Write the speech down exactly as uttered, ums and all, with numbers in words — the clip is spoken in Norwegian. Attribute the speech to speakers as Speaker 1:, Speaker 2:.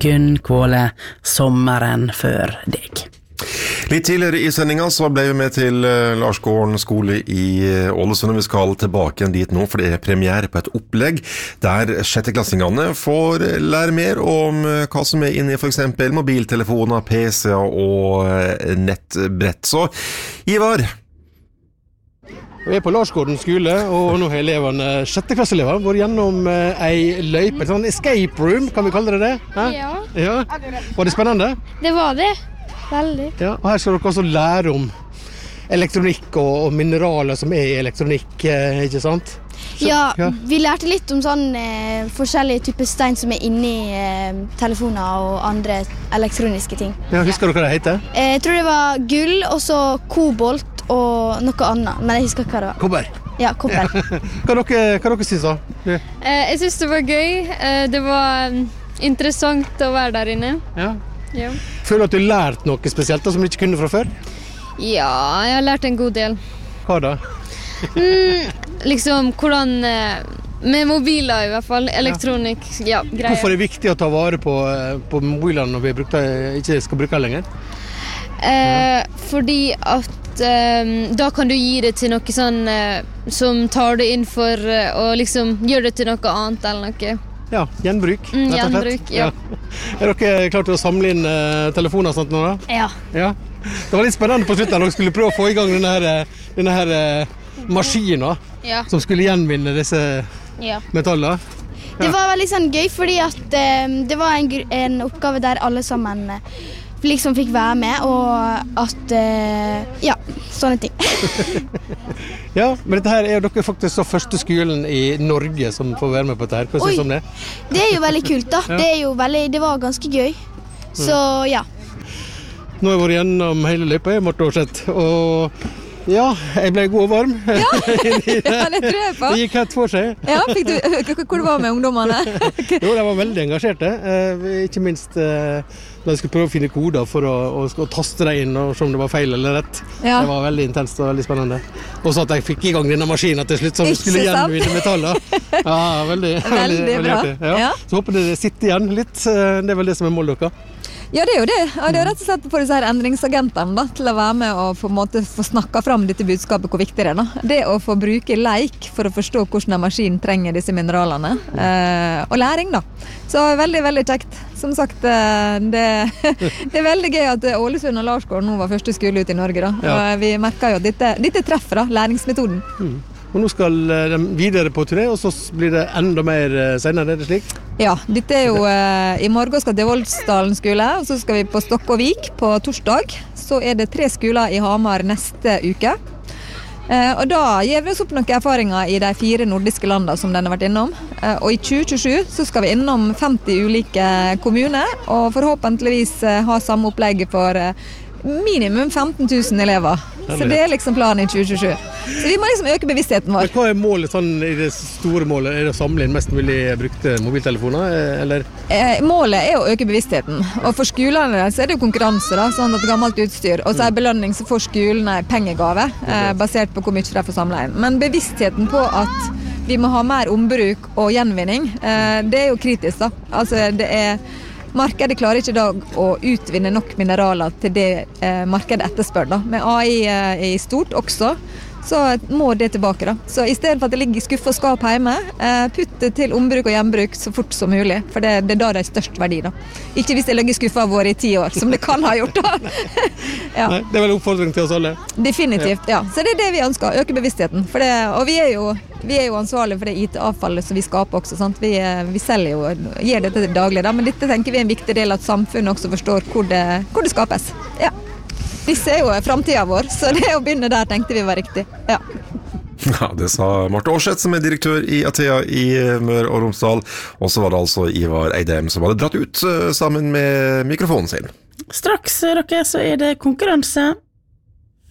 Speaker 1: Gunn Kvåle, sommeren før deg.
Speaker 2: Litt tidligere i sendingen så ble vi med til Larsgården skole i Ålesund, og vi skal tilbake igjen dit nå, for det er premiere på et opplegg der sjetteklassingene får lære mer om hva som er inne i for eksempel mobiltelefoner, P C-er og nettbrett. Så, Ivar?
Speaker 3: Vi er på Larsgården skole, og nå har elevene, sjetteklasselever, vært gjennom ei løype, en sånn escape room, kan vi kalle det det? Hæ?
Speaker 4: Ja.
Speaker 3: Ja. Var det spennende?
Speaker 4: Det var det. Veldig.
Speaker 3: Ja, og her skal dere også lære om elektronikk og, og mineraler som er i elektronikk, eh, ikke sant? Så,
Speaker 4: ja,
Speaker 3: ja,
Speaker 4: vi lærte litt om sånn eh, forskjellige typer stein som er inni eh, telefoner og andre elektroniske ting.
Speaker 3: Ja, husker du hva det heter?
Speaker 4: Eh, jeg tror det var gull, og så kobolt og noe annet, men jeg husker hva det var.
Speaker 3: Kobber.
Speaker 4: Ja, kobber.
Speaker 3: hva dere, hva dere synes da? Ja.
Speaker 5: Eh, jeg synes det var gøy. Eh, det var um, interessant å være der inne.
Speaker 3: Ja.
Speaker 5: Ja.
Speaker 3: Føler du at du har lært noe spesielt da, som du ikke kunne fra før?
Speaker 5: Ja, jeg har lært en god del.
Speaker 3: Hva da?
Speaker 5: Mm, liksom hvordan, eh, med mobiler i hvert fall, elektronikk, ja, greier.
Speaker 3: Hvorfor er det viktig å ta vare på, på mobilene når vi brukte, ikke skal bruke det lenger?
Speaker 5: Eh, fordi at eh, da kan du gi det til noe sånn eh, som tar det inn for eh, å liksom gjøre det til noe annet eller noe.
Speaker 3: Ja, gjenbruk.
Speaker 5: Mm, gjenbruk, ja.
Speaker 3: ja. Er dere klart til å samle inn uh, telefoner og sånt nå da?
Speaker 4: Ja.
Speaker 3: Ja. Det var litt spennende på slutten da dere skulle prøve å få i gang denne her, denne her uh, maskinen
Speaker 4: Ja.
Speaker 3: som skulle gjenvinne disse
Speaker 4: Ja.
Speaker 3: metallene.
Speaker 4: Det var veldig sånn gøy, fordi at eh, det var en, gr- en oppgave der alle sammen eh, liksom fikk være med, og at, eh, ja, sånne ting.
Speaker 3: Ja, men dette her er jo dere faktisk så første skolen i Norge som får være med på dette her. Hva synes du om det?
Speaker 4: Det er jo veldig kult da.
Speaker 3: Ja.
Speaker 4: Det, er jo veldig, det var ganske gøy. Så ja.
Speaker 3: Nå har jeg vært gjennom hele løypa, Marte Aarseth, og ja, jeg ble god og varm.
Speaker 6: Ja, det tror jeg på.
Speaker 3: Det gikk helt for seg.
Speaker 6: Ja, fikk du, hvor var med ungdommene?
Speaker 3: Jo, de var veldig engasjerte, eh, ikke minst eh, da jeg skulle prøve å finne koder for å, å, å taste det inn og se om det var feil eller rett.
Speaker 6: Ja.
Speaker 3: Det var veldig intenst og veldig spennende. Og så at jeg fikk i gang denne maskinen til slutt, som
Speaker 6: Ikke
Speaker 3: skulle
Speaker 6: sant?
Speaker 3: gjenvinne metaller. Ja, veldig, veldig,
Speaker 6: Veldig bra.
Speaker 3: artig. Ja.
Speaker 6: Ja.
Speaker 3: Så håper det sitter igjen litt, eh, det er vel det som er målet dere.
Speaker 6: Ja, det er jo det. Og det er rett og slett for disse her endringsagentene da, til å være med og på en måte få snakket fram dette budskapet, hvor viktig det er. Da. Det å få bruke leik for å forstå hvordan en maskin trenger disse mineralene. Eh, og læring, da. Så veldig, veldig kjekt. Som sagt, eh, det, det er veldig gøy at Ålesund og Larsgården nå var første skole ut i Norge. Da.
Speaker 3: Ja.
Speaker 6: Og vi merker jo at dette, dette treffer da, læringsmetoden.
Speaker 3: Mm. Og nå skal de videre på turné, og så blir det enda mer senere, er det slik?
Speaker 6: Ja, dette er jo eh, i morgen skal til Voldsdalen skole, og så skal vi på Stokkåvik på torsdag. Så er det tre skoler i Hamar neste uke. Eh, og da gir vi oss opp noen erfaringer i de fire nordiske landene som den har vært innom. Eh, og i tjue tjuesju så skal vi innom femti ulike kommuner, og forhåpentligvis eh, ha samme opplegg for eh, minimum femten tusen elever. Så det er liksom planen i tjue tjuesju. Så vi må liksom øke bevisstheten vår.
Speaker 3: Men hva er målet sånn, i det store målet? Er det å samle inn mest mulig brukte mobiltelefoner, eller?
Speaker 6: Eh, målet er å øke bevisstheten. Og for skolene så er det jo konkurranse, da, sånn at gammelt utstyr. Og så er belønning så får skolene pengegave, eh, basert på hvor mye de får samle inn. Men bevisstheten på at vi må ha mer ombruk og gjenvinning, eh, det er jo kritisk, da. Altså, det er markedet klarer ikke i dag å utvinne nok mineraler til det eh, markedet etterspør. Da. Med A I eh, i stort også, så må det tilbake. Da. Så i stedet for at det ligger i skuff og skap hjemme, eh, putt det til ombruk og gjenbruk så fort som mulig, for det, det er da det er størst verdi. Da. Ikke hvis det ligger i skuffa vår i ti år, som det kan ha gjort. Da. Ja.
Speaker 3: Nei, det er vel en oppfordring til oss alle?
Speaker 6: Definitivt, ja. Så det er det vi ønsker, øke bevisstheten. For det, og vi er jo Vi er jo ansvarlige for det I T-avfallet som vi skaper også, sant? Vi, vi selger jo, gir dette til daglig, da, men dette tenker vi er en viktig del av at samfunnet også forstår hvor det, hvor det skapes. Ja. Disse er jo fremtiden vår, så det å begynne der tenkte vi var riktig. Ja.
Speaker 2: Ja, det sa Marte Aarseth, som er direktør i Atea i Møre og Romsdal, og så var det altså Ivar Eidem som hadde dratt ut sammen med mikrofonen sin.
Speaker 1: Straks, dere, så er det konkurranse.